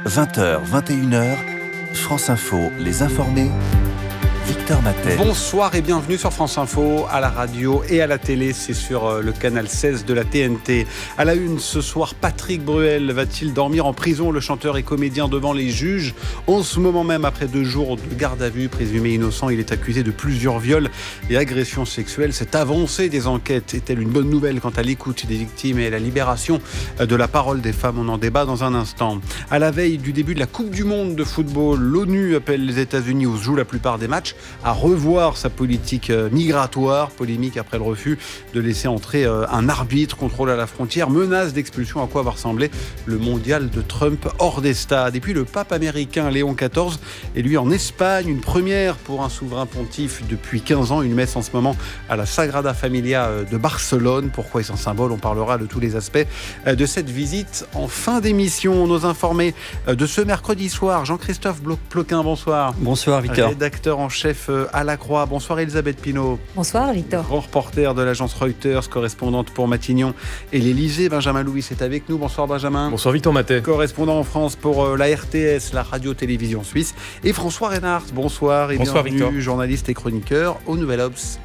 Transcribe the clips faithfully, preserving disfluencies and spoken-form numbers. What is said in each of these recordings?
vingt heures, vingt et une heures, France Info, les informés, Victor Matet. Bonsoir et bienvenue sur France Info, à la radio et à la télé. C'est sur le canal seize de la T N T. À la une ce soir, Patrick Bruel va-t-il dormir en prison? Le chanteur et comédien devant les juges. En ce moment même, après deux jours de garde à vue, présumé innocent, il est accusé de plusieurs viols et agressions sexuelles. Cette avancée des enquêtes est-elle une bonne nouvelle quant à l'écoute des victimes et à la libération de la parole des femmes? On en débat dans un instant. À la veille du début de la Coupe du Monde de football, l'ONU appelle les États-Unis, où se jouent la plupart des matchs, à revoir sa politique migratoire, polémique après le refus de laisser entrer un arbitre, contrôle à la frontière, menace d'expulsion. À quoi va ressembler le mondial de Trump hors des stades? Et puis le pape américain Léon quatorze est lui en Espagne, une première pour un souverain pontife depuis quinze ans, une messe en ce moment à la Sagrada Familia de Barcelone. Pourquoi est-ce un symbole? On parlera de tous les aspects de cette visite en fin d'émission. Nos informés de ce mercredi soir, Jean-Christophe Ploquin, bonsoir. Bonsoir Victor. Rédacteur en chef à la Croix. Bonsoir Elisabeth Pinault. Bonsoir Victor. Grand reporter de l'agence Reuters, correspondante pour Matignon et l'Élysée. Benjamin Louis est avec nous. Bonsoir Benjamin. Bonsoir Victor Matet. Correspondant en France pour la R T S, la radio-télévision suisse. Et François Reynard. Bonsoir et bonsoir bienvenue, Victor. Journaliste et chroniqueur au Nouvel Obs.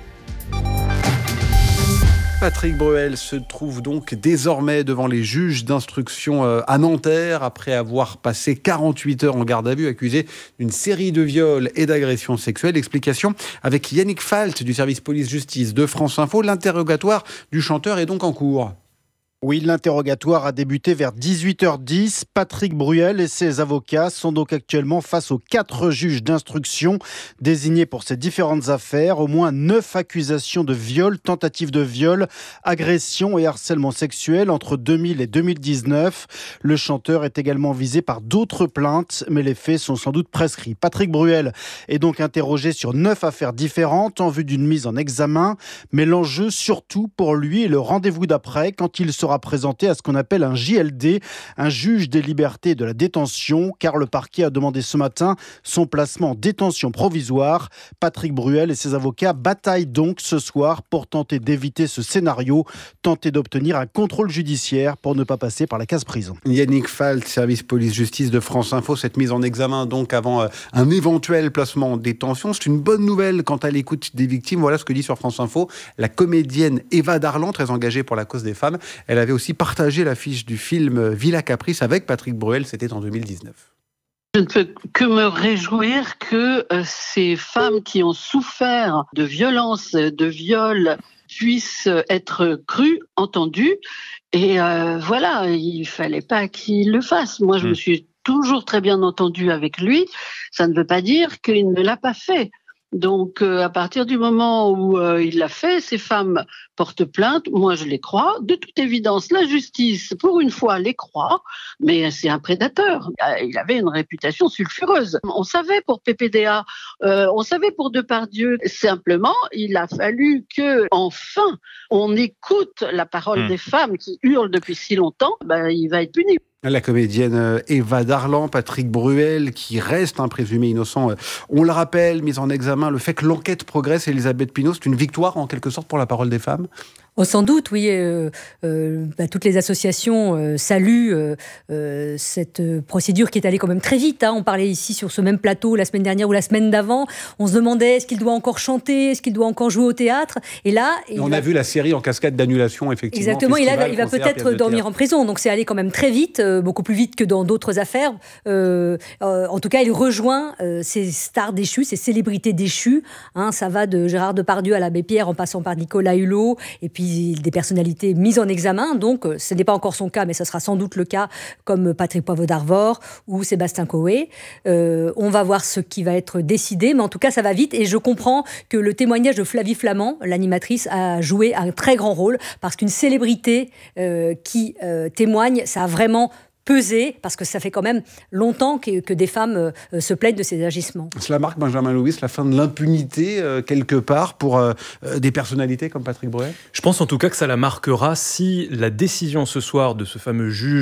Patrick Bruel se trouve donc désormais devant les juges d'instruction à Nanterre après avoir passé quarante-huit heures en garde à vue, accusé d'une série de viols et d'agressions sexuelles. Explication avec Yannick Falt du service police-justice de France Info. L'interrogatoire du chanteur est donc en cours. Oui, l'interrogatoire a débuté vers dix-huit heures dix. Patrick Bruel et ses avocats sont donc actuellement face aux quatre juges d'instruction désignés pour ces différentes affaires. Au moins neuf accusations de viol, tentative de viol, agression et harcèlement sexuel entre deux mille et deux mille dix-neuf. Le chanteur est également visé par d'autres plaintes, mais les faits sont sans doute prescrits. Patrick Bruel est donc interrogé sur neuf affaires différentes en vue d'une mise en examen. Mais l'enjeu surtout pour lui est le rendez-vous d'après, quand il sera présenté à ce qu'on appelle un J L D, un juge des libertés et de la détention, car le parquet a demandé ce matin son placement en détention provisoire. Patrick Bruel et ses avocats bataillent donc ce soir pour tenter d'éviter ce scénario, tenter d'obtenir un contrôle judiciaire pour ne pas passer par la case prison. Yannick Falt, service police-justice de France Info, cette mise en examen donc avant un éventuel placement en détention, c'est une bonne nouvelle quant à l'écoute des victimes. Voilà ce que dit sur France Info la comédienne Eva Darlan, très engagée pour la cause des femmes. Elle avait aussi partagé l'affiche du film Villa Caprice avec Patrick Bruel, c'était en deux mille dix-neuf. Je ne peux que me réjouir que euh, ces femmes qui ont souffert de violences, de viols, puissent être crues, entendues. Et euh, voilà, il fallait pas qu'ils le fassent. Moi, je mmh. me suis toujours très bien entendue avec lui. Ça ne veut pas dire qu'il ne l'a pas fait. Donc, euh, à partir du moment où euh, il l'a fait, ces femmes portent plainte. Moi, je les crois. De toute évidence, la justice, pour une fois, les croit. Mais c'est un prédateur. Il avait une réputation sulfureuse. On savait pour P P D A, euh, on savait pour Depardieu. Simplement, il a fallu que, enfin, on écoute la parole mmh. des femmes qui hurlent depuis si longtemps. Ben, il va être puni. La comédienne Eva Darlan, Patrick Bruel, qui reste un présumé innocent, on le rappelle, mise en examen, le fait que l'enquête progresse, Elisabeth Pinault, c'est une victoire en quelque sorte pour la parole des femmes? Oh, sans doute, oui. Euh, euh, bah, toutes les associations euh, saluent euh, euh, cette procédure qui est allée quand même très vite. Hein. On parlait ici sur ce même plateau la semaine dernière ou la semaine d'avant. On se demandait est-ce qu'il doit encore chanter, est-ce qu'il doit encore jouer au théâtre. Et là, et on va... a vu la série en cascade d'annulation, effectivement. Exactement. Il, a, il va peut-être dormir en prison. Donc c'est allé quand même très vite, euh, beaucoup plus vite que dans d'autres affaires. Euh, euh, en tout cas, il rejoint euh, ces stars déchues, ces célébrités déchues. Hein, ça va de Gérard Depardieu à l'abbé Pierre, en passant par Nicolas Hulot, et puis des personnalités mises en examen, donc ce n'est pas encore son cas, mais ce sera sans doute le cas, comme Patrick Poivre d'Arvor ou Sébastien Coé. Euh, on va voir ce qui va être décidé, mais en tout cas ça va vite, et je comprends que le témoignage de Flavie Flament, l'animatrice, a joué un très grand rôle, parce qu'une célébrité euh, qui euh, témoigne, ça a vraiment peser, parce que ça fait quand même longtemps que, que des femmes euh, se plaignent de ces agissements. Cela marque, Benjamin Louis, la fin de l'impunité, euh, quelque part, pour euh, des personnalités comme Patrick Bruel? Je pense en tout cas que ça la marquera si la décision ce soir de ce fameux juge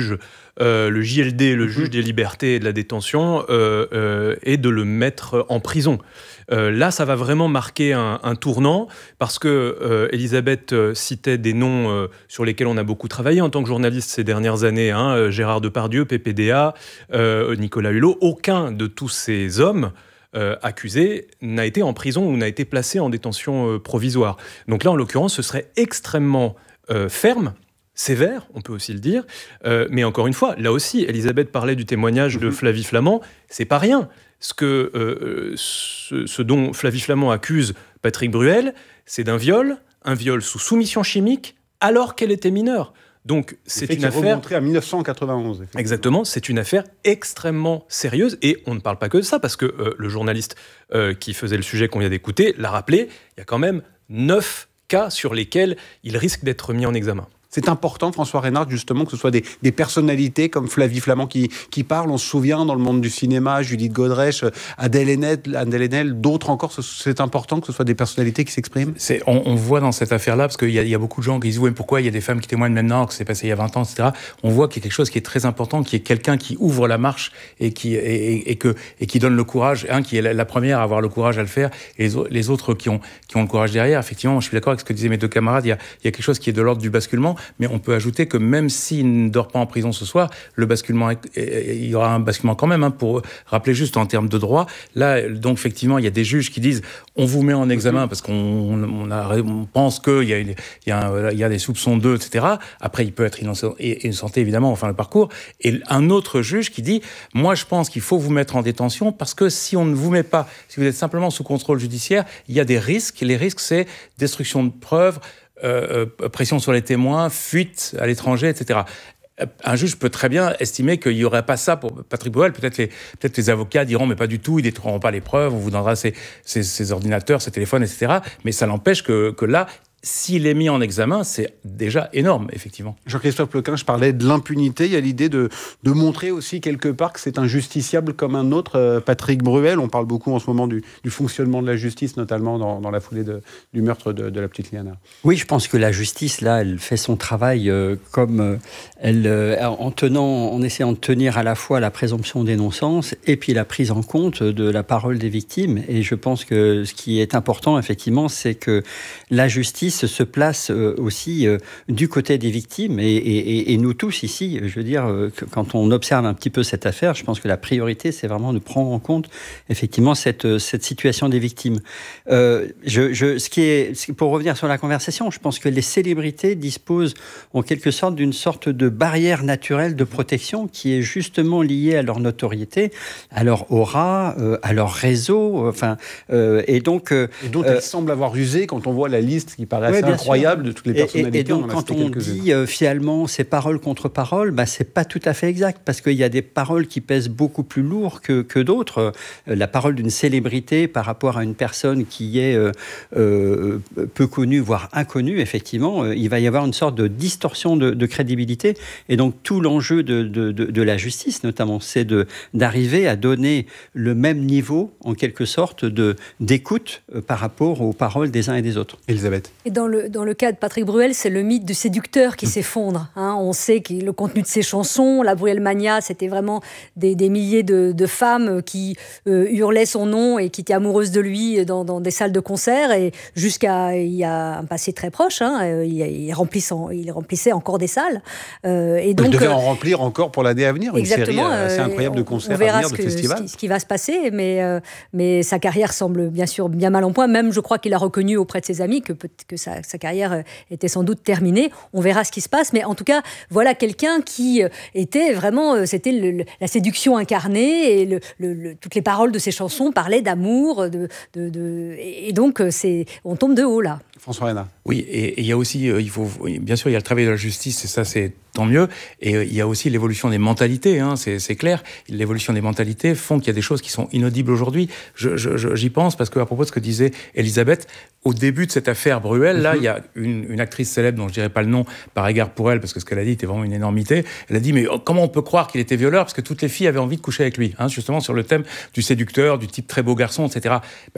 euh, le J L D, le juge des libertés et de la détention, euh, euh, et de le mettre en prison. Euh, là, ça va vraiment marquer un, un tournant, parce que euh, Elisabeth euh, citait des noms euh, sur lesquels on a beaucoup travaillé en tant que journaliste ces dernières années, hein, euh, Gérard Depardieu, P P D A, euh, Nicolas Hulot. Aucun de tous ces hommes euh, accusés n'a été en prison ou n'a été placé en détention euh, provisoire. Donc là, en l'occurrence, ce serait extrêmement euh, ferme, sévère, on peut aussi le dire. Euh, mais encore une fois, là aussi, Elisabeth parlait du témoignage de Flavie Flament, c'est pas rien. Ce, que, euh, ce, ce dont Flavie Flament accuse Patrick Bruel, c'est d'un viol, un viol sous soumission chimique, alors qu'elle était mineure. Donc c'est, c'est une affaire remonté à dix-neuf cent quatre-vingt-onze. Exactement, c'est une affaire extrêmement sérieuse, et on ne parle pas que de ça, parce que euh, le journaliste euh, qui faisait le sujet qu'on vient d'écouter l'a rappelé, il y a quand même neuf cas sur lesquels il risque d'être mis en examen. C'est important, François Reynard, justement, que ce soit des, des personnalités comme Flavie Flament qui, qui parlent. On se souvient, dans le monde du cinéma, Judith Godrèche, Adèle Haenel, Adèle Haenel, d'autres encore. C'est important que ce soit des personnalités qui s'expriment. C'est, on, on voit dans cette affaire-là, parce qu'il y a, il y a beaucoup de gens qui disent « Oui, pourquoi il y a des femmes qui témoignent maintenant, que c'est passé il y a vingt ans, et cetera » On voit qu'il y a quelque chose qui est très important, qui est quelqu'un qui ouvre la marche et qui, et, et, et que, et qui donne le courage, un qui est la, la première à avoir le courage à le faire, et les, les autres qui ont, qui ont le courage derrière. Effectivement, je suis d'accord avec ce que disaient mes deux camarades, il y a, il y a quelque chose qui est de l'ordre du basculement, mais on peut ajouter que même s'il ne dort pas en prison ce soir, le basculement, il y aura un basculement quand même, hein, pour rappeler juste en termes de droit. Là, donc effectivement, il y a des juges qui disent on vous met en examen parce qu'on on a, on pense qu'il y a, une, il y, a un, il y a des soupçons d'eux, et cetera. Après, il peut être innocent, innocenté, évidemment, enfin le parcours. Et un autre juge qui dit moi, je pense qu'il faut vous mettre en détention parce que si on ne vous met pas, si vous êtes simplement sous contrôle judiciaire, il y a des risques. Les risques, c'est destruction de preuves, Euh, euh, pression sur les témoins, fuite à l'étranger, et cetera. Un juge peut très bien estimer qu'il n'y aurait pas ça pour Patrick Bruel. Peut-être les, peut-être les avocats diront, mais pas du tout, ils ne détruiront pas les preuves, on vous donnera ses, ses, ses ordinateurs, ses téléphones, et cetera. Mais ça n'empêche que, que là, s'il est mis en examen, c'est déjà énorme, effectivement. Jean-Christophe Plequin, je parlais de l'impunité. Il y a l'idée de, de montrer aussi quelque part que c'est un justiciable comme un autre. Euh, Patrick Bruel, on parle beaucoup en ce moment du, du fonctionnement de la justice, notamment dans, dans la foulée de, du meurtre de, de la petite Liana. Oui, je pense que la justice, là, elle fait son travail euh, comme euh, elle, euh, en tenant, en essayant de tenir à la fois la présomption d'innocence et puis la prise en compte de la parole des victimes. Et je pense que ce qui est important, effectivement, c'est que la justice se place euh, aussi euh, du côté des victimes et, et, et nous tous ici, je veux dire, euh, que quand on observe un petit peu cette affaire, je pense que la priorité, c'est vraiment de prendre en compte effectivement cette, cette situation des victimes. Euh, je, je, ce qui est, pour revenir sur la conversation, je pense que les célébrités disposent en quelque sorte d'une sorte de barrière naturelle de protection qui est justement liée à leur notoriété, à leur aura, euh, à leur réseau, enfin, euh, et donc... Euh, et dont euh, elle semble avoir usé quand on voit la liste qui paraît assez ouais, incroyable sûr. De toutes les personnalités. Et, et donc, on quand on dit euh, finalement ces paroles contre paroles, bah, c'est pas tout à fait exact, parce qu'il y a des paroles qui pèsent beaucoup plus lourd que, que d'autres. Euh, la parole d'une célébrité par rapport à une personne qui est euh, euh, peu connue, voire inconnue, effectivement, euh, il va y avoir une sorte de distorsion de, de crédibilité. Et donc, tout l'enjeu de, de, de, de la justice, notamment, c'est de, d'arriver à donner le même niveau, en quelque sorte, de, d'écoute euh, par rapport aux paroles des uns et des autres. Elisabeth. Et dans le, dans le cas de Patrick Bruel, c'est le mythe du séducteur qui s'effondre. Hein. On sait que le contenu de ses chansons, la Bruelmania, c'était vraiment des, des milliers de, de femmes qui euh, hurlaient son nom et qui étaient amoureuses de lui dans, dans des salles de concert. Et jusqu'à il y a un passé très proche, hein, il, il, remplissait, il remplissait encore des salles. Euh, et donc, il devait en remplir encore pour l'année à venir. Exactement. Une série assez incroyable de concerts on verra à venir, ce de que, festivals. Ce qui, ce qui va se passer, mais, euh, mais sa carrière semble bien sûr bien mal en point. Même, je crois qu'il a reconnu auprès de ses amis que, que sa, sa carrière était sans doute terminée. On verra ce qui se passe, mais en tout cas, voilà quelqu'un qui était vraiment, c'était le, le, la séduction incarnée, et le, le, le, toutes les paroles de ses chansons parlaient d'amour, de, de, de, et donc c'est, on tombe de haut là. François Reynard. Oui, et il y a aussi, il faut, bien sûr, il y a le travail de la justice, et ça, c'est tant mieux. Et il y a aussi l'évolution des mentalités, hein, c'est, c'est clair. L'évolution des mentalités font qu'il y a des choses qui sont inaudibles aujourd'hui. Je, je, j'y pense parce qu'à propos de ce que disait Elisabeth, au début de cette affaire Bruel, mm-hmm. là, il y a une, une actrice célèbre dont je dirais pas le nom par égard pour elle, parce que ce qu'elle a dit était vraiment une énormité. Elle a dit, mais comment on peut croire qu'il était violeur, parce que toutes les filles avaient envie de coucher avec lui, hein, justement sur le thème du séducteur, du type très beau garçon, et cetera. Ben,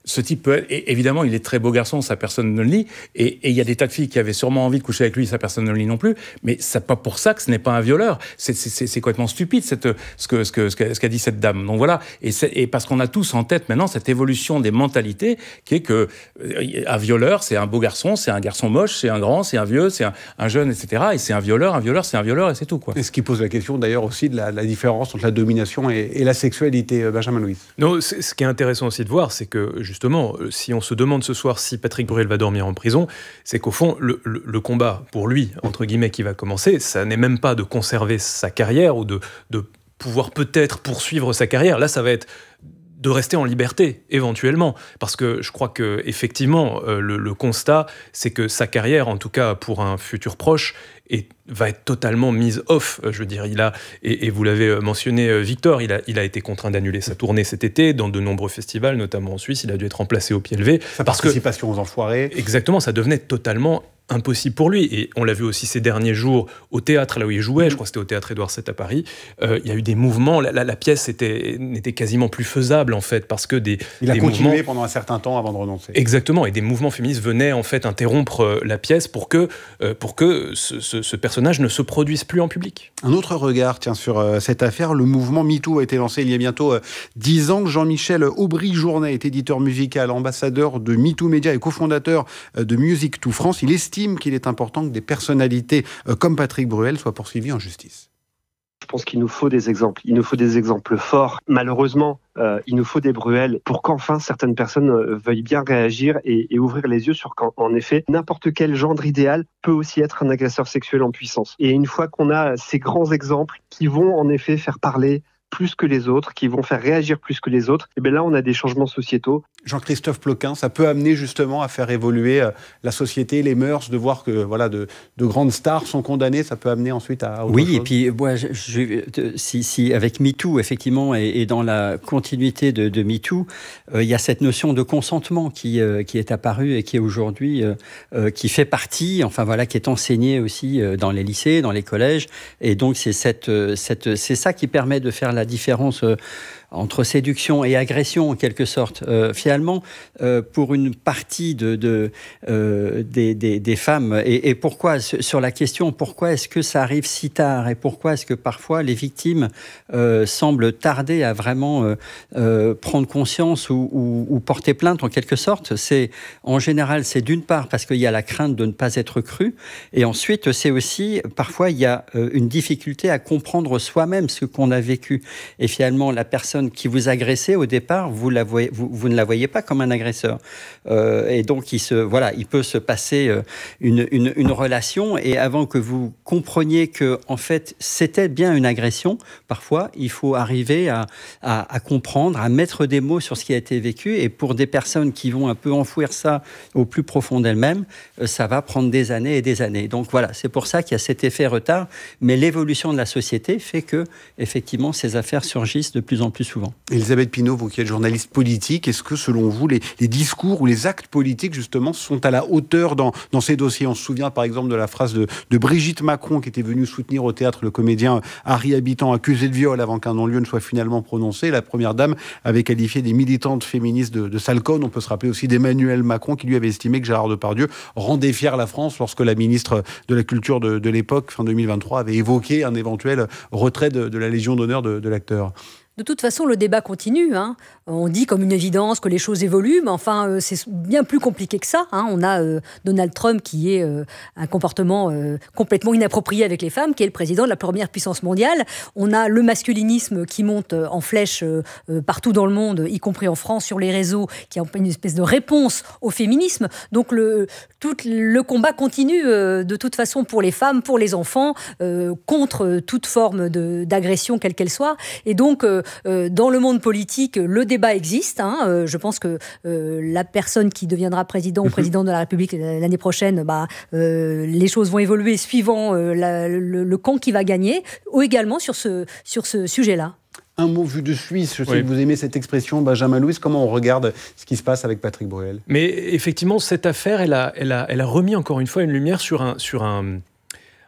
ce type peut être, et évidemment, il est très beau garçon, sa personne ne le lit, et il y a des tas de filles qui avaient sûrement envie de coucher avec lui, sa personne ne le lit non plus, mais c'est pas pour ça que ce n'est pas un violeur. C'est, c'est, c'est complètement stupide cette, ce, que, ce, que, ce, qu'a, ce qu'a dit cette dame. Donc voilà, et, et parce qu'on a tous en tête maintenant cette évolution des mentalités qui est que euh, un violeur, c'est un beau garçon, c'est un garçon moche, c'est un grand, c'est un vieux, c'est un, un jeune, et cetera. Et c'est un violeur, un violeur, c'est un violeur, et c'est tout, quoi. Et ce qui pose la question d'ailleurs aussi de la, la différence entre la domination et, et la sexualité, Benjamin Louis. Non, c'est, ce qui est intéressant aussi de voir, c'est que justement, si on se demande ce soir si Patrick Bruel va dormir en prison, c'est qu'au fond, le, le, le combat pour lui, entre guillemets, qui va commencer, ça n'est même pas de conserver sa carrière ou de, de pouvoir peut-être poursuivre sa carrière. Là, ça va être de rester en liberté, éventuellement. Parce que je crois qu'effectivement, euh, le, le constat, c'est que sa carrière, en tout cas pour un futur proche, est, va être totalement mise off. Je veux dire, il a, et, et vous l'avez mentionné, Victor, il a, il a été contraint d'annuler sa tournée cet été dans de nombreux festivals, notamment en Suisse. Il a dû être remplacé au pied levé. Sa parce participation que, aux Enfoirés. Exactement, ça devenait totalement impossible pour lui. Et on l'a vu aussi ces derniers jours au théâtre, là où il jouait, je crois que c'était au théâtre Édouard sept à Paris, euh, il y a eu des mouvements, la, la, la pièce était, n'était quasiment plus faisable, en fait, parce que des Il a des continué mouvements... pendant un certain temps avant de renoncer. Exactement, et des mouvements féministes venaient, en fait, interrompre la pièce pour que, euh, pour que ce, ce, ce personnage ne se produise plus en public. Un autre regard, tiens, sur euh, cette affaire, le mouvement MeToo a été lancé il y a bientôt euh, dix ans. Jean-Michel Aubry-Journet est éditeur musical, ambassadeur de MeToo Média et cofondateur euh, de Music to France. Il estime qu'il est important que des personnalités euh, comme Patrick Bruel soient poursuivies en justice. Je pense qu'il nous faut des exemples. Il nous faut des exemples forts. Malheureusement, euh, il nous faut des Bruel pour qu'enfin certaines personnes euh, veuillent bien réagir et, et ouvrir les yeux sur qu'en en effet, n'importe quel gendre idéal peut aussi être un agresseur sexuel en puissance. Et une fois qu'on a ces grands exemples qui vont en effet faire parler plus que les autres, qui vont faire réagir plus que les autres, et bien là, on a des changements sociétaux. Jean-Christophe Ploquin, ça peut amener justement à faire évoluer la société, les mœurs, de voir que voilà, de, de grandes stars sont condamnées, ça peut amener ensuite à autre oui, chose. Oui, et puis moi, je, je, si, si avec MeToo, effectivement, et, et dans la continuité de, de MeToo, euh, il y a cette notion de consentement qui, euh, qui est apparue et qui est aujourd'hui, euh, euh, qui fait partie, enfin voilà, qui est enseignée aussi euh, dans les lycées, dans les collèges, et donc c'est, cette, cette, c'est ça qui permet de faire la différence euh, entre séduction et agression, en quelque sorte. Euh, finalement, euh, pour une partie de, de, euh, des, des, des femmes, et, et pourquoi, sur la question, pourquoi est-ce que ça arrive si tard, et pourquoi est-ce que parfois les victimes euh, semblent tarder à vraiment euh, euh, prendre conscience ou, ou, ou porter plainte, en quelque sorte, c'est, en général, c'est d'une part parce qu'il y a la crainte de ne pas être cru, et ensuite, c'est aussi, parfois, il y a euh, une difficulté à comprendre soi-même ce qu'on a vécu. Et finalement, la personne qui vous agressait au départ, vous, la voyez, vous, vous ne la voyez pas comme un agresseur. Euh, et donc, il, se, voilà, il peut se passer une, une, une relation, et avant que vous compreniez que, en fait, c'était bien une agression, parfois, il faut arriver à, à, à comprendre, à mettre des mots sur ce qui a été vécu. Et pour des personnes qui vont un peu enfouir ça au plus profond d'elles-mêmes, ça va prendre des années et des années. Donc voilà, c'est pour ça qu'il y a cet effet retard. Mais l'évolution de la société fait que, effectivement, ces affaires surgissent de plus en plus souvent. Elisabeth Pinault, vous qui êtes journaliste politique, est-ce que selon vous, les, les discours ou les actes politiques, justement, sont à la hauteur dans, dans ces dossiers? On se souvient par exemple de la phrase de, de Brigitte Macron, qui était venue soutenir au théâtre le comédien Harry Habitant, accusé de viol avant qu'un non-lieu ne soit finalement prononcé. La première dame avait qualifié des militantes féministes de, de sale conne. On peut se rappeler aussi d'Emmanuel Macron, qui lui avait estimé que Gérard Depardieu rendait fière la France lorsque la ministre de la Culture de, de l'époque, fin deux mille vingt-trois, avait évoqué un éventuel retrait de, de la Légion d'honneur de, de l'acteur. De toute façon, le débat continue. Hein. On dit comme une évidence que les choses évoluent, mais enfin, euh, c'est bien plus compliqué que ça. Hein. On a euh, Donald Trump qui est euh, un comportement euh, complètement inapproprié avec les femmes, qui est le président de la première puissance mondiale. On a le masculinisme qui monte en flèche euh, partout dans le monde, y compris en France, sur les réseaux, qui est une espèce de réponse au féminisme. Donc le, tout le combat continue euh, de toute façon pour les femmes, pour les enfants, euh, contre toute forme de, d'agression, quelle qu'elle soit. Et donc, euh, Euh, dans le monde politique, le débat existe. Hein. Euh, je pense que euh, la personne qui deviendra président ou président de la République l'année prochaine, bah, euh, les choses vont évoluer suivant euh, la, le, le camp qui va gagner, ou également sur ce, sur ce sujet-là. Un mot vu de Suisse, je sais oui. que vous aimez cette expression, Benjamin Louis, comment on regarde ce qui se passe avec Patrick Bruel? Mais effectivement, cette affaire, elle a, elle a, elle a remis encore une fois une lumière sur un... Sur un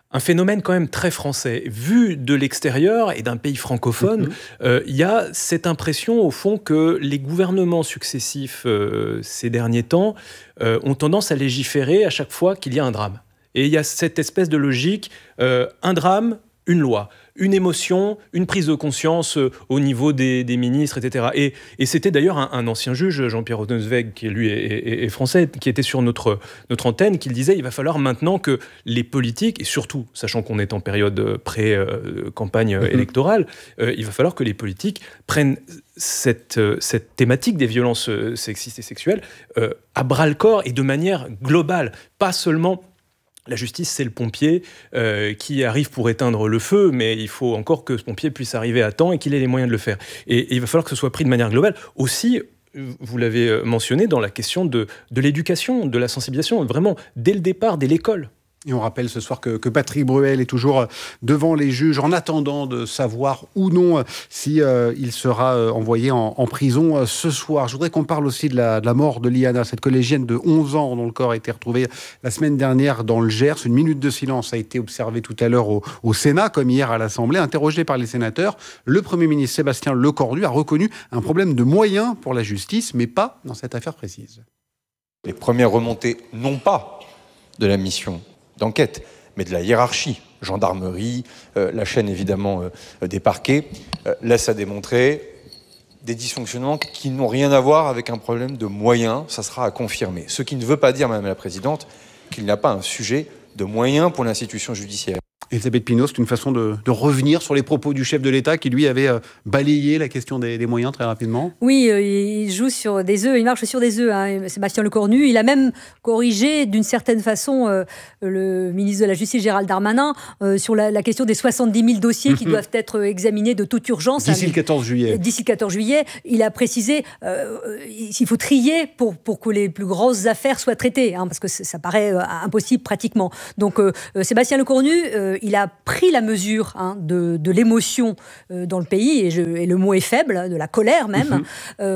un phénomène quand même très français. Vu de l'extérieur et d'un pays francophone, il mmh. euh, y a cette impression, au fond, que les gouvernements successifs euh, ces derniers temps euh, ont tendance à légiférer à chaque fois qu'il y a un drame. Et il y a cette espèce de logique, euh, un drame, une loi, une émotion, une prise de conscience euh, au niveau des, des ministres, et cetera. Et, et c'était d'ailleurs un, un ancien juge, Jean-Pierre Rosenzweig, qui lui est, est, est français, qui était sur notre, notre antenne, qui le disait, il va falloir maintenant que les politiques, et surtout, sachant qu'on est en période pré-campagne euh, mmh. électorale, euh, il va falloir que les politiques prennent cette, euh, cette thématique des violences sexistes et sexuelles euh, à bras-le-corps et de manière globale, pas seulement... La justice, c'est le pompier euh, qui arrive pour éteindre le feu, mais il faut encore que ce pompier puisse arriver à temps et qu'il ait les moyens de le faire. Et, et il va falloir que ce soit pris de manière globale. Aussi, vous l'avez mentionné, dans la question de, de l'éducation, de la sensibilisation, vraiment, dès le départ, dès l'école. Et on rappelle ce soir que, que Patrick Bruel est toujours devant les juges en attendant de savoir ou non si euh, il sera euh, envoyé en, en prison euh, ce soir. Je voudrais qu'on parle aussi de la, de la mort de Liana, cette collégienne de onze ans dont le corps a été retrouvé la semaine dernière dans le Gers. Une minute de silence a été observée tout à l'heure au, au Sénat, comme hier à l'Assemblée. Interrogé par les sénateurs, le Premier ministre Sébastien Lecornu a reconnu un problème de moyens pour la justice, mais pas dans cette affaire précise. Les premières remontées, non pas de la mission d'enquête, mais de la hiérarchie, gendarmerie, euh, la chaîne évidemment euh, des parquets, euh, laisse à démontrer des dysfonctionnements qui n'ont rien à voir avec un problème de moyens, ça sera à confirmer. Ce qui ne veut pas dire, Madame la Présidente, qu'il n'y a pas un sujet de moyens pour l'institution judiciaire. Elisabeth Pinault, c'est une façon de, de revenir sur les propos du chef de l'État qui, lui, avait euh, balayé la question des, des moyens très rapidement. Oui, euh, il joue sur des œufs, il marche sur des œufs, hein, Sébastien Lecornu. Il a même corrigé, d'une certaine façon, euh, le ministre de la Justice, Gérald Darmanin, euh, sur la, la question des soixante-dix mille dossiers qui doivent être examinés de toute urgence. D'ici hein, le quatorze juillet. D'ici le quatorze juillet. Il a précisé euh, qu'il faut trier pour, pour que les plus grosses affaires soient traitées, hein, parce que ça paraît euh, impossible pratiquement. Donc, euh, Sébastien Lecornu, euh, il a pris la mesure hein, de, de l'émotion euh, dans le pays, et, je, et le mot est faible, de la colère même. Mm-hmm.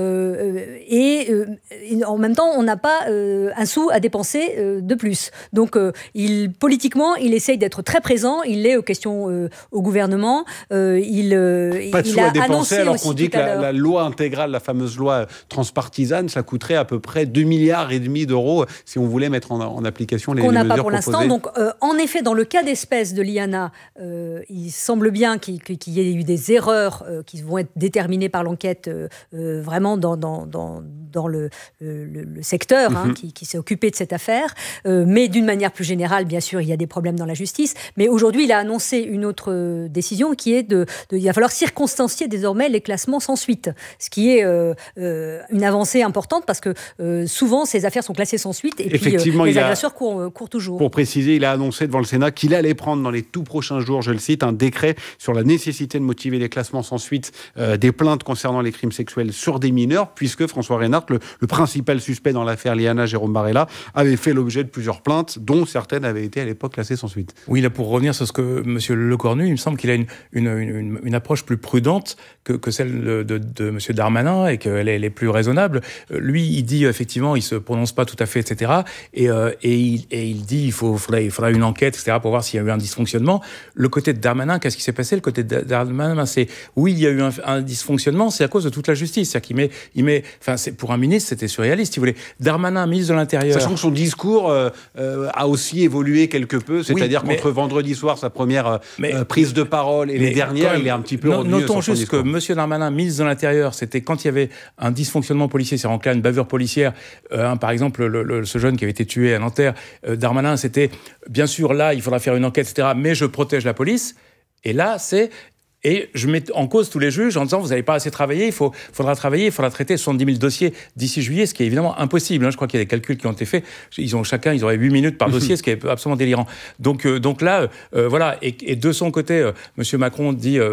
Euh, et, euh, et en même temps, on n'a pas euh, un sou à dépenser euh, de plus. Donc, euh, il, politiquement, il essaye d'être très présent. Il l'est aux questions euh, au gouvernement. Euh, il, euh, pas de il sous a à dépenser, alors aussi qu'on dit que la, la loi intégrale, la fameuse loi transpartisane, ça coûterait à peu près deux milliards et demi d'euros si on voulait mettre en, en application les, les mesures proposées. Qu'on n'a pas pour l'instant. Donc, euh, en effet, dans le cas d'espèce de Liana, euh, il semble bien qu'il, qu'il y ait eu des erreurs euh, qui vont être déterminées par l'enquête euh, euh, vraiment dans, dans, dans, dans le, le, le secteur hein, mm-hmm. qui, qui s'est occupé de cette affaire. Euh, mais d'une manière plus générale, bien sûr, il y a des problèmes dans la justice. Mais aujourd'hui, il a annoncé une autre décision qui est de, de il va falloir circonstancier désormais les classements sans suite. Ce qui est euh, euh, une avancée importante parce que euh, souvent, ces affaires sont classées sans suite et puis euh, les agresseurs a, courent, courent toujours. Pour préciser, il a annoncé devant le Sénat qu'il allait prendre dans les tout prochains jours, je le cite, un décret sur la nécessité de motiver les classements sans suite euh, des plaintes concernant les crimes sexuels sur des mineurs, puisque François Reynard, le, le principal suspect dans l'affaire Liana, Jérôme Barella, avait fait l'objet de plusieurs plaintes, dont certaines avaient été à l'époque classées sans suite. Oui, là, pour revenir sur ce que M. Lecornu, il me semble qu'il a une, une, une, une approche plus prudente que, que celle de, de, de M. Darmanin et qu'elle est, elle est plus raisonnable. Lui, il dit, effectivement, il ne se prononce pas tout à fait, et cetera. Et, euh, et, il, et il dit qu'il faut, faudra, il faudra une enquête, et cetera, pour voir s'il y a eu un dysfonctionnement. Le côté de Darmanin, qu'est-ce qui s'est passé? Le côté de Darmanin, c'est oui, il y a eu un, un dysfonctionnement, c'est à cause de toute la justice. C'est-à-dire qu'il met, il met, enfin, c'est, pour un ministre, c'était surréaliste, si vous voulez. Darmanin, ministre de l'Intérieur. Sachant que son discours euh, euh, a aussi évolué quelque peu, c'est-à-dire oui, mais, qu'entre vendredi soir, sa première mais, euh, prise de parole, et les dernières, même, il est un petit peu revenu. Notons juste que M. Darmanin, ministre de l'Intérieur, c'était quand il y avait un dysfonctionnement policier, c'est en cas une bavure policière, euh, hein, par exemple, le, le, ce jeune qui avait été tué à Nanterre, euh, Darmanin, c'était, bien sûr, là, il faudra faire une enquête, et cetera, mais je protège la police. Et là, c'est... Et je mets en cause tous les juges en disant vous n'avez pas assez travaillé, il faut, faudra travailler, il faudra traiter soixante-dix mille dossiers d'ici juillet, ce qui est évidemment impossible. Hein. Je crois qu'il y a des calculs qui ont été faits. Ils ont chacun, ils auraient huit minutes par dossier, ce qui est absolument délirant. Donc, euh, donc là, euh, voilà. Et, et de son côté, euh, M. Macron dit euh, pas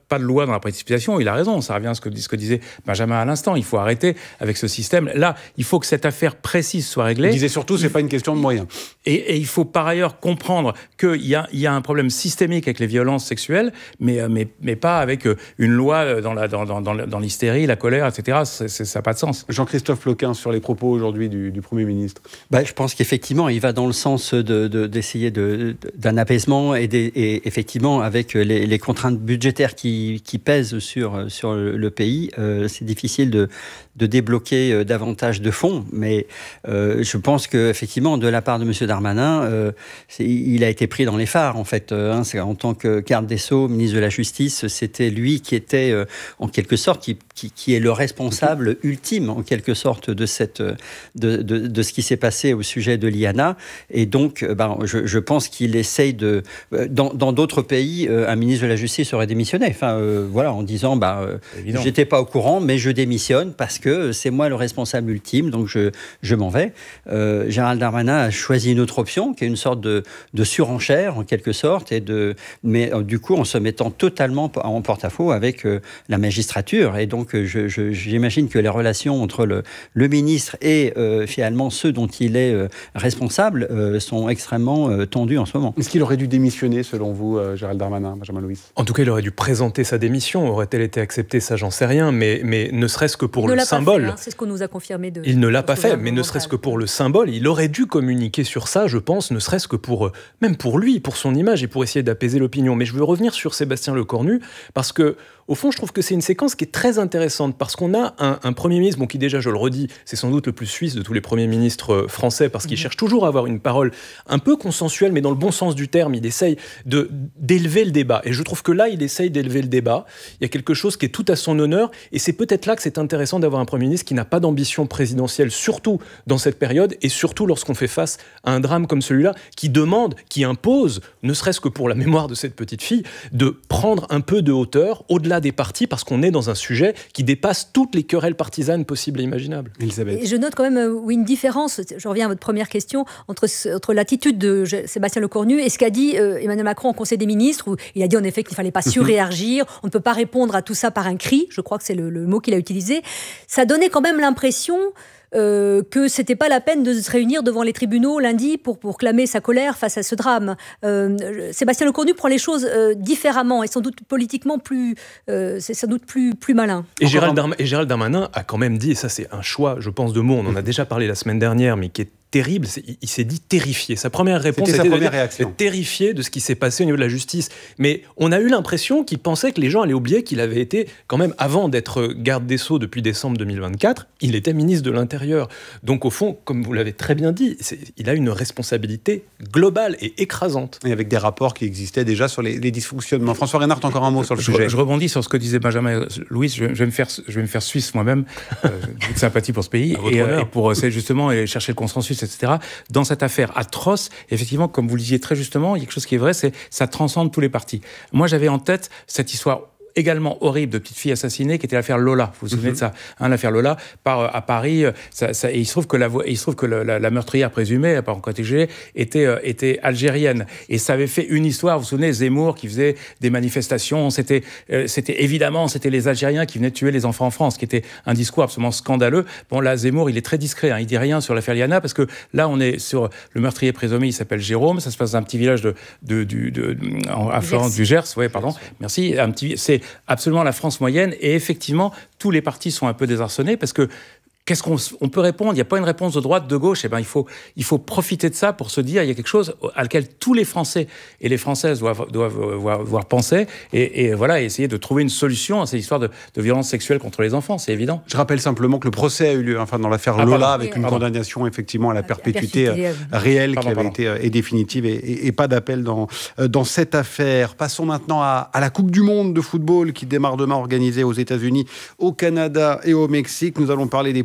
pas de loi dans la précipitation. Il a raison, ça revient à ce que, ce que disait Benjamin à l'instant. Il faut arrêter avec ce système. Là, il faut que cette affaire précise soit réglée. Il disait surtout, c'est pas une question de moyens. Et, et il faut par ailleurs comprendre qu'il y a, il y a un problème systémique avec les violences sexuelles, mais, mais, mais pas avec une loi dans, la, dans, dans, dans l'hystérie, la colère, et cetera. C'est, c'est, ça n'a pas de sens. Jean-Christophe Lequin, sur les propos aujourd'hui du, du Premier ministre. Bah, je pense qu'effectivement, il va dans le sens de, de, d'essayer de, de, d'un apaisement et, des, et effectivement, avec les, les contraintes budgétaires qui, qui pèsent sur, sur le pays, euh, c'est difficile de, de débloquer davantage de fonds. Mais euh, je pense qu'effectivement, de la part de M. Darmanin, euh, c'est, il a été pris dans les phares, en fait. Hein, c'est, en tant que garde des Sceaux, ministre de la Justice, c'était lui qui était, euh, en quelque sorte, qui, qui, qui est le responsable ultime, en quelque sorte, de, cette, de, de, de ce qui s'est passé au sujet de l'I A N A. Et donc, ben, je, je pense qu'il essaye de... Dans, dans d'autres pays, euh, un ministre de la Justice aurait démissionné. Enfin, euh, voilà, en disant, bah, euh, j'étais pas au courant, mais je démissionne parce que c'est moi le responsable ultime, donc je, je m'en vais. Euh, Gérald Darmanin a choisi une autre option, qui est une sorte de, de surenchère, en quelque sorte, et de, mais euh, du coup, en se mettant totalement en porte-à-faux avec euh, la magistrature. Et donc, je, je, j'imagine que les relations entre le, le ministre et euh, finalement ceux dont il est euh, responsable euh, sont extrêmement euh, tendues en ce moment. Est-ce qu'il aurait dû démissionner, selon vous, euh, Gérald Darmanin, Benjamin Louis ? En tout cas, il aurait dû présenter sa démission. Aurait-elle été acceptée ? Ça, j'en sais rien. Mais, mais ne serait-ce que pour il le symbole. Fait, hein, c'est ce qu'on nous a confirmé. De, il ne l'a pas fait, mais ne serait-ce que pour le symbole. Il aurait dû communiquer sur ça, je pense, ne serait-ce que pour, même pour lui, pour son image et pour essayer d'apaiser l'opinion. Mais je veux revenir sur Sébastien Lecornu, parce que, au fond, je trouve que c'est une séquence qui est très intéressante, parce qu'on a un, un Premier ministre, bon, qui déjà, je le redis, c'est sans doute le plus suisse de tous les premiers ministres français, parce qu'il mmh. cherche toujours à avoir une parole un peu consensuelle, mais dans le bon sens du terme. Il essaye de, d'élever le débat. Et je trouve que là, il essaye d'élever le débat. Il y a quelque chose qui est tout à son honneur, et c'est peut-être là que c'est intéressant d'avoir un Premier ministre qui n'a pas d'ambition présidentielle, surtout dans cette période, et surtout lorsqu'on fait face à un drame comme celui-là, qui demande, qui impose, ne serait-ce que pour la mémoire de cette petite fille, de prendre un peu de hauteur, au-delà des partis, parce qu'on est dans un sujet qui dépasse toutes les querelles partisanes possibles et imaginables. Elisabeth. Et je note quand même euh, oui, une différence, je reviens à votre première question, entre, entre l'attitude de Sébastien Lecornu et ce qu'a dit euh, Emmanuel Macron au Conseil des ministres, où il a dit en effet qu'il ne fallait pas surréagir, on ne peut pas répondre à tout ça par un cri, je crois que c'est le, le mot qu'il a utilisé. Ça donnait quand même l'impression Euh, que c'était pas la peine de se réunir devant les tribunaux lundi pour, pour clamer sa colère face à ce drame. Euh, Sébastien Lecornu prend les choses euh, différemment et sans doute politiquement plus, euh, c'est sans doute plus, plus malin. Et Gérald, Darm- et Gérald Darmanin a quand même dit, et ça c'est un choix, je pense, de mots, on en a déjà parlé la semaine dernière, mais qui est terrible, c'est, il s'est dit terrifié. Sa première réponse C'était était sa première de réaction. dire, terrifié de ce qui s'est passé au niveau de la justice. Mais on a eu l'impression qu'il pensait que les gens allaient oublier qu'il avait été, quand même, avant d'être garde des Sceaux depuis décembre deux mille vingt-quatre, il était ministre de l'Intérieur. Donc au fond, comme vous l'avez très bien dit, c'est, il a une responsabilité globale et écrasante. Et avec des rapports qui existaient déjà sur les, les dysfonctionnements. François Reynard, encore un mot sur le je, sujet. Je rebondis sur ce que disait Benjamin Louis. Je, je, vais, me faire, je vais me faire suisse moi-même. Euh, j'ai beaucoup de sympathie pour ce pays et, euh, et pour euh, justement et chercher le consensus, et cetera. Dans cette affaire atroce, effectivement, comme vous le disiez très justement, il y a quelque chose qui est vrai, c'est ça transcende tous les partis. Moi, j'avais en tête cette histoire également horrible de petite fille assassinée qui était l'affaire Lola. Vous vous souvenez mm-hmm. de ça, hein, l'affaire Lola par à Paris. Ça, ça, et il se trouve que la il se trouve que la, la, la meurtrière présumée, par protégée, était euh, était algérienne et ça avait fait une histoire. Vous vous souvenez, Zemmour qui faisait des manifestations. C'était euh, c'était évidemment c'était les Algériens qui venaient tuer les enfants en France, qui était un discours absolument scandaleux. Bon là, Zemmour, il est très discret. Hein, il dit rien sur l'affaire Liana parce que là, on est sur le meurtrier présumé. Il s'appelle Jérôme. Ça se passe dans un petit village de de du de, de, en affluent du Gers. Ouais, pardon. Merci. Un petit c'est absolument la France moyenne et effectivement tous les partis sont un peu désarçonnés parce que qu'est-ce qu'on on peut répondre ? Il n'y a pas une réponse de droite, de gauche. Eh ben, il faut, il faut profiter de ça pour se dire il y a quelque chose à laquelle tous les Français et les Françaises doivent, doivent voir, voir penser et, et voilà, essayer de trouver une solution à cette histoire de, de violence sexuelle contre les enfants. C'est évident. Je rappelle simplement que le procès a eu lieu enfin, dans l'affaire ah, Lola pardon. avec une pardon. condamnation effectivement à la perpétuité euh, réelle pardon, qui avait pardon. été et définitive et, et, et pas d'appel dans, dans cette affaire. Passons maintenant à, à la Coupe du Monde de football qui démarre demain, organisée aux États-Unis, au Canada et au Mexique. Nous allons parler des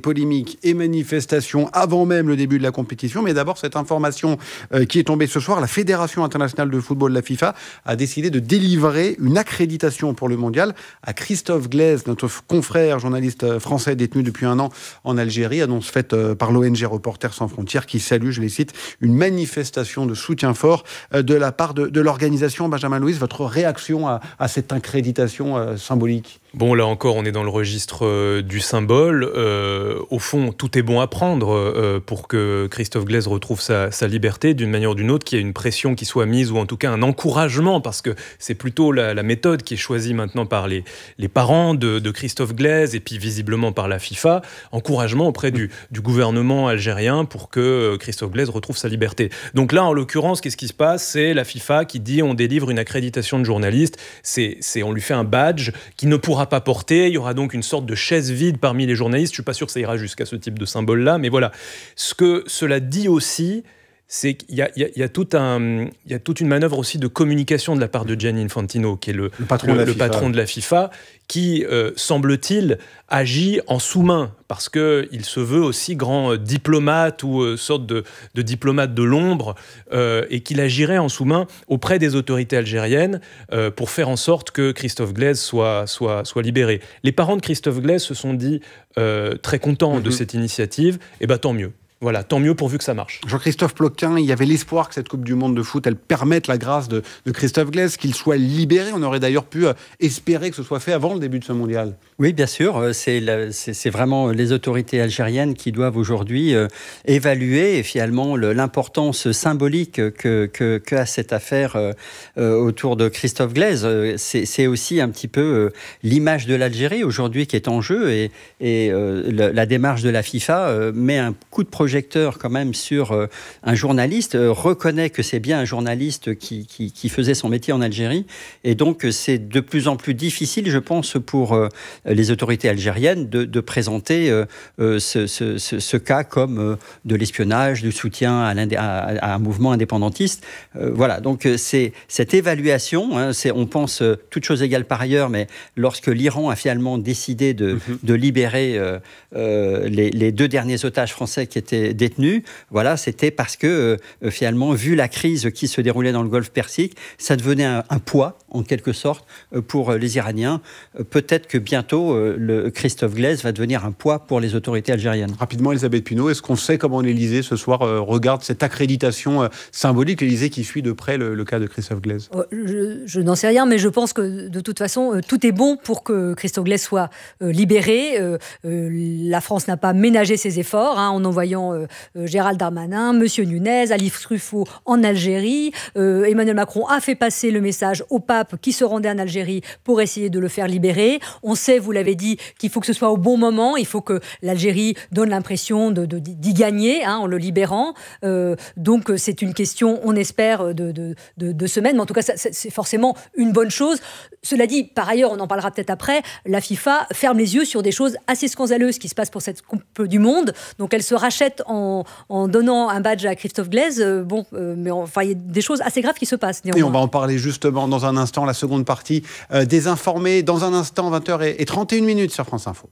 polémiques et manifestations avant même le début de la compétition. Mais d'abord, cette information euh, qui est tombée ce soir, la Fédération internationale de football, la FIFA, a décidé de délivrer une accréditation pour le mondial à Christophe Glaise, notre confrère journaliste français détenu depuis un an en Algérie, annonce faite euh, par l'O N G Reporters sans frontières qui salue, je les cite, une manifestation de soutien fort euh, de la part de, de l'organisation. Benjamin Louis, votre réaction à, à cette accréditation euh, symbolique? Bon, là encore, on est dans le registre euh, du symbole. Euh, au fond, tout est bon à prendre euh, pour que Christophe Glaise retrouve sa, sa liberté d'une manière ou d'une autre, qu'il y ait une pression qui soit mise, ou en tout cas un encouragement, parce que c'est plutôt la, la méthode qui est choisie maintenant par les, les parents de, de Christophe Glaise et puis visiblement par la FIFA, encouragement auprès du, du gouvernement algérien pour que Christophe Glaise retrouve sa liberté. Donc là, en l'occurrence, qu'est-ce qui se passe? C'est la FIFA qui dit on délivre une accréditation de journaliste, c'est, c'est, on lui fait un badge qui ne pourra pas porter, il y aura donc une sorte de chaise vide parmi les journalistes. Je suis pas sûr que ça ira jusqu'à ce type de symbole-là, mais voilà. Ce que cela dit aussi, c'est qu'il y a, il y a, il y a, tout un, il y a toute une manœuvre aussi de communication de la part de Gianni Infantino, qui est le, le, patron, le, de le patron de la FIFA, qui, euh, semble-t-il, agit en sous-main, parce qu'il se veut aussi grand euh, diplomate ou euh, sorte de, de diplomate de l'ombre, euh, et qu'il agirait en sous-main auprès des autorités algériennes euh, pour faire en sorte que Christophe Glaise soit, soit, soit libéré. Les parents de Christophe Glaise se sont dit euh, très contents mm-hmm. de cette initiative, et bien tant mieux. Voilà, tant mieux pourvu que ça marche. Jean-Christophe Ploquin, il y avait l'espoir que cette Coupe du Monde de foot, elle permette la grâce de, de Christophe Glaise, qu'il soit libéré. On aurait d'ailleurs pu euh, espérer que ce soit fait avant le début de ce mondial. Oui, bien sûr. C'est, la, c'est, c'est vraiment les autorités algériennes qui doivent aujourd'hui euh, évaluer finalement le, l'importance symbolique que, que, que a cette affaire euh, euh, autour de Christophe Glaise. C'est, c'est aussi un petit peu euh, l'image de l'Algérie aujourd'hui qui est en jeu, et, et euh, la, la démarche de la FIFA euh, met un coup de projet projecteur quand même sur euh, un journaliste, euh, reconnaît que c'est bien un journaliste qui, qui, qui faisait son métier en Algérie, et donc c'est de plus en plus difficile, je pense, pour euh, les autorités algériennes de, de présenter euh, euh, ce, ce, ce, ce cas comme euh, de l'espionnage, du soutien à, à, à un mouvement indépendantiste. Euh, voilà, donc c'est cette évaluation, hein, c'est, on pense, euh, toutes choses égales par ailleurs, mais lorsque l'Iran a finalement décidé de, mmh. de libérer euh, euh, les, les deux derniers otages français qui étaient détenus, voilà, c'était parce que euh, finalement, vu la crise qui se déroulait dans le Golfe Persique, ça devenait un, un poids, en quelque sorte, euh, pour les Iraniens. Euh, peut-être que bientôt, euh, le Christophe Glaise va devenir un poids pour les autorités algériennes. Rapidement, Elisabeth Pinault, est-ce qu'on sait comment l'Élysée, ce soir, euh, regarde cette accréditation euh, symbolique, l'Élysée qui suit de près le, le cas de Christophe Glaise? euh, je, je n'en sais rien, mais je pense que, de toute façon, euh, tout est bon pour que Christophe Glaise soit euh, libéré. Euh, euh, la France n'a pas ménagé ses efforts, hein, en envoyant Euh, euh, Gérald Darmanin, Monsieur Nunez, Ali Truffaut en Algérie. Euh, Emmanuel Macron a fait passer le message au pape qui se rendait en Algérie pour essayer de le faire libérer. On sait, vous l'avez dit, qu'il faut que ce soit au bon moment. Il faut que l'Algérie donne l'impression de, de, d'y gagner, hein, en le libérant. Euh, donc c'est une question, on espère, de, de, de, de semaines. Mais en tout cas, ça, c'est forcément une bonne chose. Cela dit, par ailleurs, on en parlera peut-être après, la FIFA ferme les yeux sur des choses assez scandaleuses qui se passent pour cette Coupe du Monde. Donc elle se rachète En, en donnant un badge à Christophe Glaise, euh, bon, euh, mais enfin, il y a des choses assez graves qui se passent. Néanmoins. Et on va en parler justement dans un instant, la seconde partie euh, des informés, dans un instant, vingt heures trente et une minutes sur France Info.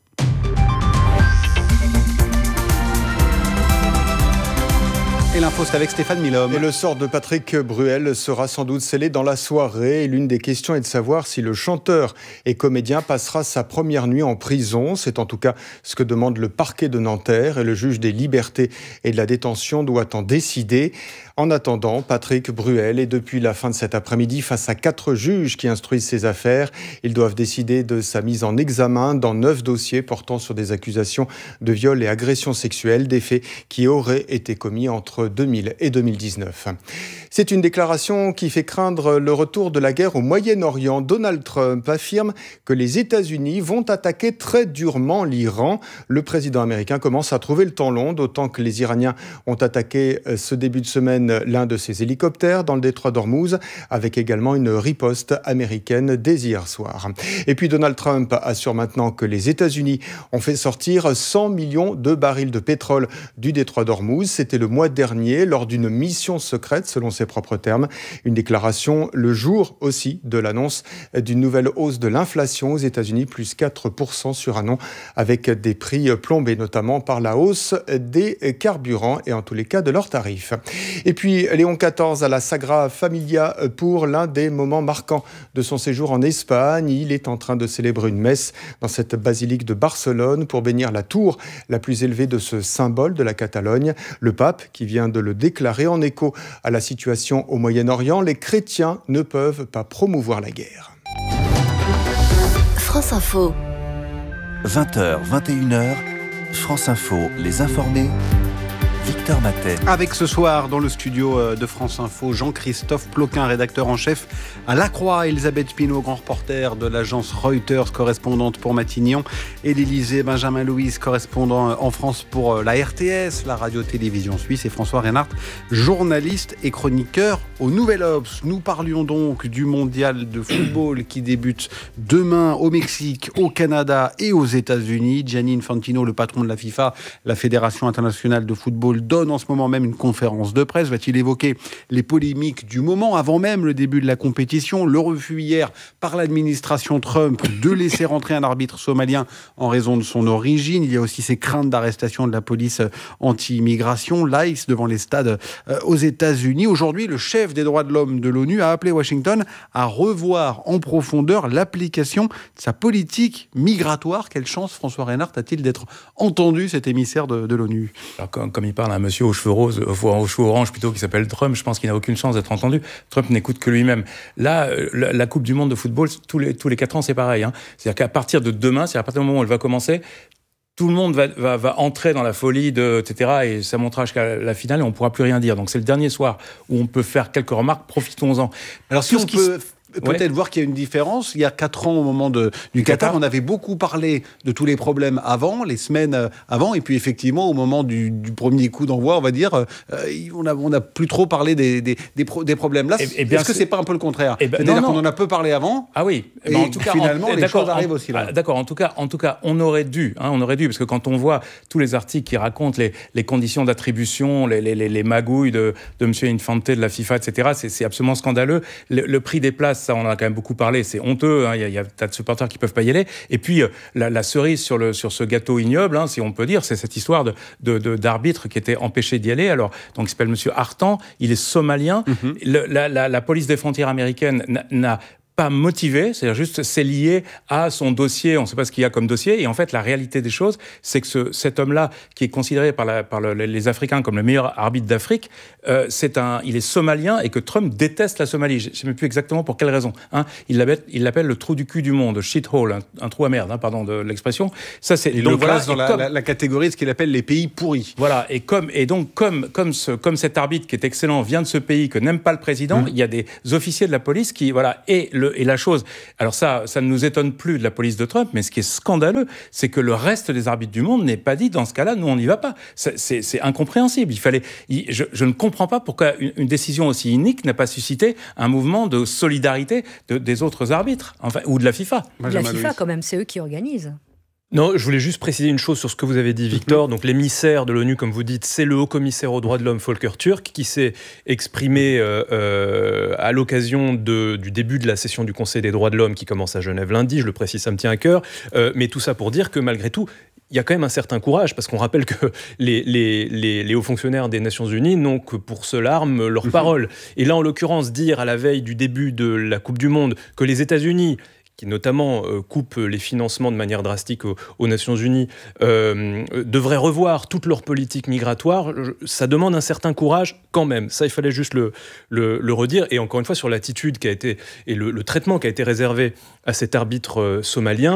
Et l'info, c'est avec Stéphane Milhomme. Et le sort de Patrick Bruel sera sans doute scellé dans la soirée. Et l'une des questions est de savoir si le chanteur et comédien passera sa première nuit en prison. C'est en tout cas ce que demande le parquet de Nanterre. Et le juge des libertés et de la détention doit en décider. En attendant, Patrick Bruel est depuis la fin de cet après-midi face à quatre juges qui instruisent ses affaires. Ils doivent décider de sa mise en examen dans neuf dossiers portant sur des accusations de viol et agression sexuelle, des faits qui auraient été commis entre deux mille et deux mille dix-neuf. C'est une déclaration qui fait craindre le retour de la guerre au Moyen-Orient. Donald Trump affirme que les États-Unis vont attaquer très durement l'Iran. Le président américain commence à trouver le temps long, d'autant que les Iraniens ont attaqué ce début de semaine emmène l'un de ses hélicoptères dans le détroit d'Ormuz, avec également une riposte américaine dès hier soir. Et puis Donald Trump assure maintenant que les États-Unis ont fait sortir cent millions de barils de pétrole du détroit d'Ormuz. C'était le mois dernier, lors d'une mission secrète, selon ses propres termes. Une déclaration le jour aussi de l'annonce d'une nouvelle hausse de l'inflation aux États-Unis, plus quatre pour cent sur un an, avec des prix plombés notamment par la hausse des carburants et en tous les cas de leurs tarifs. Et puis Léon quatorze à la Sagrada Familia pour l'un des moments marquants de son séjour en Espagne. Il est en train de célébrer une messe dans cette basilique de Barcelone pour bénir la tour la plus élevée de ce symbole de la Catalogne. Le pape qui vient de le déclarer en écho à la situation au Moyen-Orient. Les chrétiens ne peuvent pas promouvoir la guerre. France Info. vingt heures, vingt et une heures, France Info, les informés. Victor Matet. Avec ce soir dans le studio de France Info, Jean-Christophe Ploquin, rédacteur en chef à La Croix, Elisabeth Pinault, grand reporter de l'agence Reuters, correspondante pour Matignon, et l'Élysée, Benjamin Louise, correspondant en France pour la R T S, la radio-télévision suisse, et François Reinhardt, journaliste et chroniqueur au Nouvel Obs. Nous parlions donc du mondial de football qui débute demain au Mexique, au Canada et aux États-Unis. Gianni Infantino, le patron de la FIFA, la Fédération internationale de football, donne en ce moment même une conférence de presse. Va-t-il évoquer les polémiques du moment avant même le début de la compétition? Le refus hier par l'administration Trump de laisser rentrer un arbitre somalien en raison de son origine. Il y a aussi ces craintes d'arrestation de la police anti-immigration, l'I C E, devant les stades aux États-Unis. Aujourd'hui, le chef des droits de l'homme de l'ONU a appelé Washington à revoir en profondeur l'application de sa politique migratoire. Quelle chance, François Reinhardt, a-t-il d'être entendu, cet émissaire de, de l'ONU? Alors, comme, comme il parle un monsieur aux cheveux roses, aux cheveux orange plutôt, qui s'appelle Trump, je pense qu'il n'a aucune chance d'être entendu. Trump n'écoute que lui-même. Là, la, la Coupe du Monde de football, tous les, tous les quatre ans, c'est pareil. Hein. C'est-à-dire qu'à partir de demain, c'est à partir du moment où elle va commencer, tout le monde va, va, va entrer dans la folie, de, et cetera. Et ça montera jusqu'à la finale et on ne pourra plus rien dire. Donc c'est le dernier soir où on peut faire quelques remarques, profitons-en. Alors si Tout on peut... Peut-être ouais. voir qu'il y a une différence. Il y a quatre ans, au moment de, du Qatar, Qatar, on avait beaucoup parlé de tous les problèmes avant, les semaines avant, et puis effectivement, au moment du, du premier coup d'envoi, on va dire, euh, on n'a on a plus trop parlé des, des, des, pro, des problèmes. Là, et, et est-ce que c'est pas un peu le contraire? et ben, C'est-à-dire non, non. qu'on en a peu parlé avant. Ah oui. Et ben, en tout cas, finalement, en, les choses arrivent en, aussi là. D'accord. En tout cas, en tout cas, on aurait dû, hein, on aurait dû, parce que quand on voit tous les articles qui racontent les, les conditions d'attribution, les, les, les, les magouilles de, de M. Infante, de la FIFA, et cetera, c'est, c'est absolument scandaleux. Le, le prix des places, ça, on en a quand même beaucoup parlé. C'est honteux, hein, il y a, il y a tas de supporters qui peuvent pas y aller. Et puis euh, la, la cerise sur le sur ce gâteau ignoble, hein, si on peut dire, c'est cette histoire de, de, de d'arbitre qui était empêché d'y aller. Alors donc il s'appelle Monsieur Artan, il est somalien. Mm-hmm. Le, la, la, la police des frontières américaine n'a, n'a pas motivé, c'est-à-dire juste c'est lié à son dossier, on ne sait pas ce qu'il y a comme dossier, et en fait la réalité des choses, c'est que ce, cet homme-là, qui est considéré par, la, par le, les Africains comme le meilleur arbitre d'Afrique, euh, c'est un, il est somalien et que Trump déteste la Somalie. Je ne sais même plus exactement pour quelle raison. Hein. Il, l'appelle, il l'appelle le trou du cul du monde, shithole, un, un trou à merde, hein, pardon de l'expression. Ça, c'est, il donc, le classe voilà, dans la, comme, la, la catégorie de ce qu'il appelle les pays pourris. Voilà, et, comme, et donc comme, comme, ce, comme cet arbitre qui est excellent vient de ce pays que n'aime pas le président, mmh. il y a des officiers de la police qui, voilà, et, le, et la chose... Alors ça, ça ne nous étonne plus de la police de Trump, mais ce qui est scandaleux, c'est que le reste des arbitres du monde n'ait pas dit, dans ce cas-là, nous on n'y va pas. C'est, c'est, c'est incompréhensible. Il fallait, il, je, je ne comprends pas pourquoi une, une décision aussi inique n'a pas suscité un mouvement de solidarité de, des autres arbitres, enfin, ou de la FIFA. De la FIFA quand même, c'est eux qui organisent. Non, je voulais juste préciser une chose sur ce que vous avez dit, Victor. Donc, l'émissaire de l'ONU, comme vous dites, c'est le haut-commissaire aux droits de l'homme, Volker Turk, qui s'est exprimé euh, euh, à l'occasion de, du début de la session du Conseil des droits de l'homme qui commence à Genève lundi. Je le précise, ça me tient à cœur. Euh, mais tout ça pour dire que, malgré tout, il y a quand même un certain courage, parce qu'on rappelle que les, les, les, les hauts fonctionnaires des Nations Unies n'ont que pour seule arme leur parole. Et là, en l'occurrence, dire à la veille du début de la Coupe du Monde que les États-Unis, qui notamment euh, coupe les financements de manière drastique aux, aux Nations Unies, euh, devraient revoir toute leur politique migratoire, ça demande un certain courage quand même. Ça, il fallait juste le, le, le redire. Et encore une fois, sur l'attitude qui a été, et le, le traitement qui a été réservé à cet arbitre euh, somalien,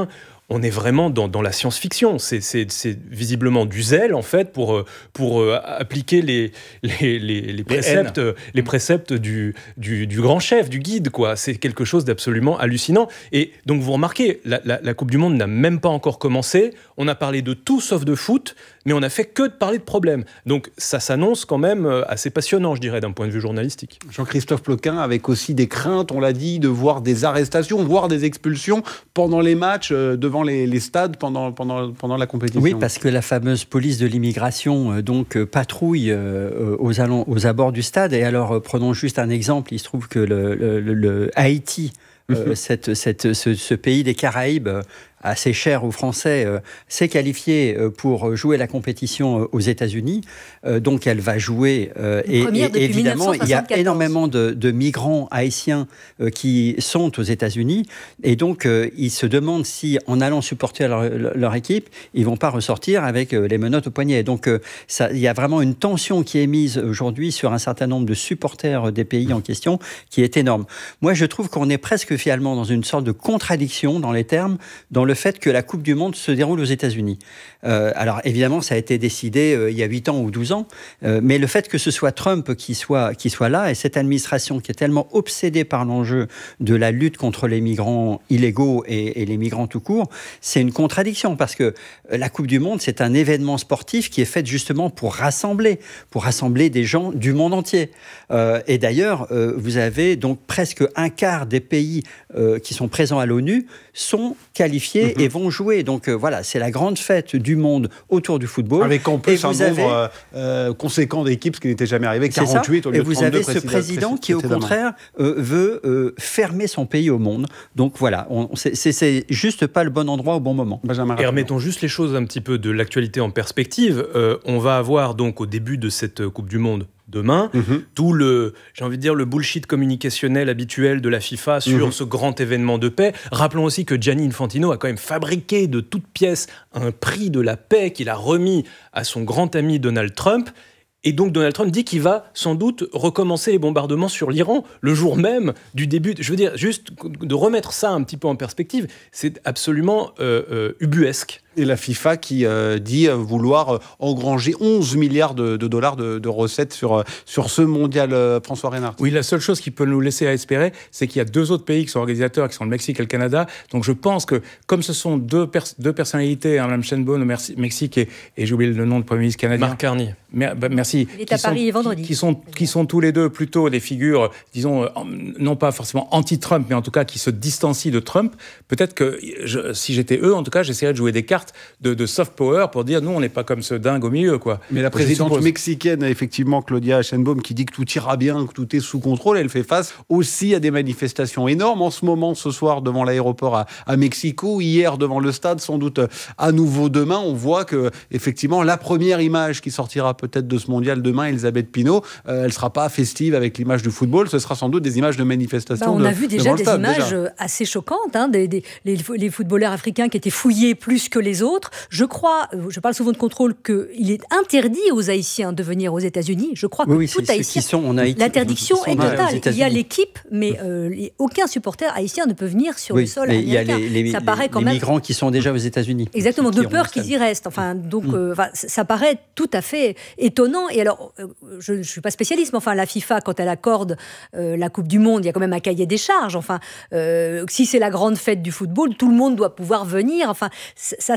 on est vraiment dans, dans la science-fiction. C'est, c'est, c'est visiblement du zèle, en fait, pour, pour euh, appliquer les, les, les, les préceptes, les les préceptes du, du, du grand chef, du guide, quoi. C'est quelque chose d'absolument hallucinant. Et donc, vous remarquez, la, la, la Coupe du Monde n'a même pas encore commencé. On a parlé de tout sauf de foot, mais on n'a fait que de parler de problèmes. Donc, ça s'annonce quand même assez passionnant, je dirais, d'un point de vue journalistique. Jean-Christophe Ploquin, avec aussi des craintes, on l'a dit, de voir des arrestations, voire des expulsions pendant les matchs, euh, devant les, les stades, pendant, pendant, pendant la compétition. Oui, parce que la fameuse police de l'immigration euh, donc, euh, patrouille euh, aux, allons, aux abords du stade. Et alors, euh, prenons juste un exemple. Il se trouve que le, le, le, le Haïti, euh, cette, cette, ce, ce pays des Caraïbes, euh, assez cher aux Français, euh, s'est qualifiée euh, pour jouer la compétition euh, aux États-Unis. Euh, donc, elle va jouer. Euh, et, et évidemment, il y a énormément de, de migrants haïtiens euh, qui sont aux États-Unis. Et donc, euh, ils se demandent si, en allant supporter leur, leur équipe, ils ne vont pas ressortir avec euh, les menottes au poignet. Donc, euh, ça, il y a vraiment une tension qui est mise aujourd'hui sur un certain nombre de supporters des pays en question qui est énorme. Moi, je trouve qu'on est presque finalement dans une sorte de contradiction dans les termes, dans le le fait que la Coupe du Monde se déroule aux États-Unis. Euh, alors évidemment, ça a été décidé euh, il y a huit ans ou douze ans, euh, mais le fait que ce soit Trump qui soit, qui soit là, et cette administration qui est tellement obsédée par l'enjeu de la lutte contre les migrants illégaux et, et les migrants tout court, c'est une contradiction, parce que la Coupe du Monde, c'est un événement sportif qui est fait justement pour rassembler, pour rassembler des gens du monde entier. Euh, et d'ailleurs, euh, vous avez donc presque un quart des pays euh, qui sont présents à l'ONU sont qualifiés et vont jouer. Donc euh, voilà, c'est la grande fête du monde autour du football. Avec en plus et un vous nombre avez... euh, conséquent d'équipes, ce qui n'était jamais arrivé, quarante-huit au lieu de trente-deux. Et vous avez ce président qui, au contraire, euh, veut euh, fermer son pays au monde. Donc voilà, on, c'est, c'est, c'est juste pas le bon endroit au bon moment. Benjamin et remettons juste les choses un petit peu de l'actualité en perspective. Euh, on va avoir donc au début de cette Coupe du Monde demain, mm-hmm. tout le, j'ai envie de dire, le bullshit communicationnel habituel de la FIFA sur mm-hmm. ce grand événement de paix. Rappelons aussi que Gianni Infantino a quand même fabriqué de toutes pièces un prix de la paix qu'il a remis à son grand ami Donald Trump. Et donc Donald Trump dit qu'il va sans doute recommencer les bombardements sur l'Iran le jour même du début. Je veux dire, juste de remettre ça un petit peu en perspective, c'est absolument euh, euh, ubuesque. Et la FIFA qui euh, dit vouloir euh, engranger onze milliards de, de dollars de, de recettes sur, euh, sur ce mondial, euh, François Reynard. Oui, la seule chose qui peut nous laisser à espérer, c'est qu'il y a deux autres pays qui sont organisateurs, qui sont le Mexique et le Canada. Donc je pense que, comme ce sont deux, pers- deux personnalités, Madame Sheinbaum au Mexique et, et j'ai oublié le nom du Premier ministre canadien. Marc Carney. Mer- bah, merci. Il est à Paris sont, vendredi. Qui, qui, sont, qui sont tous les deux plutôt des figures, disons, non pas forcément anti-Trump, mais en tout cas qui se distancient de Trump. Peut-être que, je, si j'étais eux, en tout cas, j'essaierais de jouer des cartes de, de soft power pour dire nous on n'est pas comme ce dingue au milieu, quoi. Mais la présidente mexicaine, effectivement, Claudia Sheinbaum, qui dit que tout ira bien, que tout est sous contrôle, elle fait face aussi à des manifestations énormes en ce moment, ce soir devant l'aéroport à, à Mexico, hier devant le stade, sans doute à nouveau demain. On voit que effectivement la première image qui sortira peut-être de ce mondial demain, Elisabeth Pinault, euh, elle sera pas festive avec l'image du football, ce sera sans doute des images de manifestations. Bah, on de, a vu déjà des stade, images déjà. assez choquantes, hein, des, des, les, les footballeurs africains qui étaient fouillés plus que les autres. Je crois, je parle souvent de contrôle, qu'il est interdit aux Haïtiens de venir aux États-Unis. Je crois que oui, tout c'est, Haïtien, sont en Haïti, l'interdiction est totale. Il y a l'équipe, mais mmh. euh, les, aucun supporter haïtien ne peut venir sur oui, le sol mais américain. Il y a les, les, ça paraît quand les même... migrants qui sont déjà aux États-Unis. Exactement, de peur qu'ils y restent. Enfin, donc, mmh. euh, ça paraît tout à fait étonnant. Et alors, euh, je ne suis pas spécialiste, mais enfin, la FIFA, quand elle accorde euh, la Coupe du Monde, il y a quand même un cahier des charges. Enfin, euh, si c'est la grande fête du football, tout le monde doit pouvoir venir. Enfin, ça,